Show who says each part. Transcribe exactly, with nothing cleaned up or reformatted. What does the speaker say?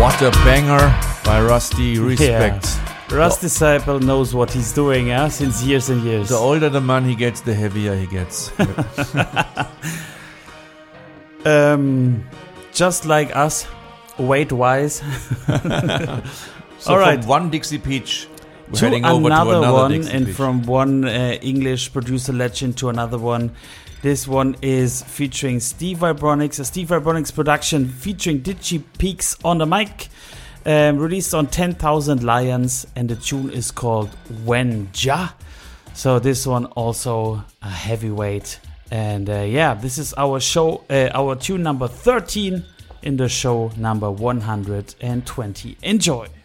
Speaker 1: What a banger by Rusty. Respect.
Speaker 2: Yeah. Rust Disciple knows what he's doing, yeah, since years and years.
Speaker 1: The older the man he gets, the heavier he gets.
Speaker 2: um, just like us, weight-wise.
Speaker 1: So
Speaker 2: all right.
Speaker 1: from one Dixie Peach, we're
Speaker 2: to
Speaker 1: heading
Speaker 2: another,
Speaker 1: over to another
Speaker 2: one,
Speaker 1: Dixie
Speaker 2: and
Speaker 1: Peach.
Speaker 2: from one uh, English producer legend to another one. This one is featuring Steve Vibronics, a Steve Vibronics production featuring Digi Peaks on the mic, um, released on ten thousand Lions, and the tune is called When Ja. So this one also a heavyweight, and uh, yeah, this is our show, uh, our tune number thirteen in the show number one hundred twenty. Enjoy.